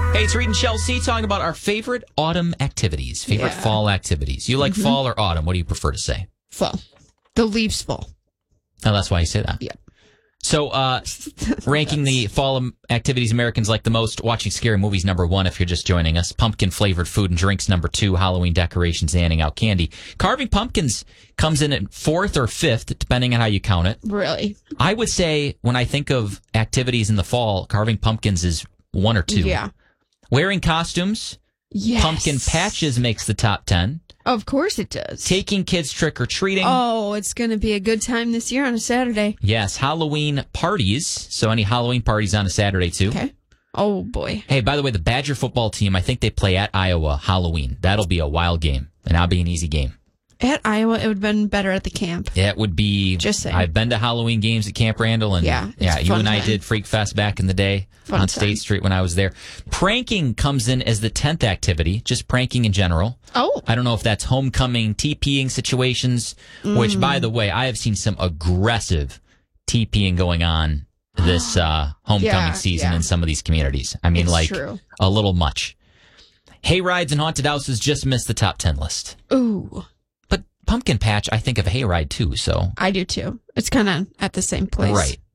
Hey, it's Reed and Chelsea talking about our favorite autumn activities, favorite fall activities. You like fall or autumn? What do you prefer to say? Fall. The leaves fall. Oh, that's why you say that. Yeah. So, ranking the fall activities Americans like the most, watching scary movies, #1 if you're just joining us. Pumpkin-flavored food and drinks, #2. Halloween decorations, handing out candy. Carving pumpkins comes in at 4th or 5th, depending on how you count it. Really? I would say when I think of activities in the fall, carving pumpkins is 1 or 2. Yeah. Wearing costumes, Yes. pumpkin patches makes the top 10. Of course it does. Taking kids trick-or-treating. Oh, it's going to be a good time this year on a Saturday. Yes, Halloween parties. So any Halloween parties on a Saturday, too. Okay. Oh, boy. Hey, by the way, the Badger football team, I think they play at Iowa Halloween. That'll be a wild game, and that'll be an easy game. At Iowa, it would have been better at the camp. It would be. Just saying. I've been to Halloween games at Camp Randall, and it's you fun and I time. did Freak Fest back in the day Fun on time. State Street when I was there. Pranking comes in as the 10th activity, just pranking in general. Oh. I don't know if that's homecoming, TPing situations, which, by the way, I have seen some aggressive TPing going on this homecoming season in some of these communities. I mean, It's true. a little much. Hay rides and haunted houses just missed the top 10 list. Ooh. But pumpkin patch, I think of hayride too, so. I do, too. It's kind of at the same place. Right.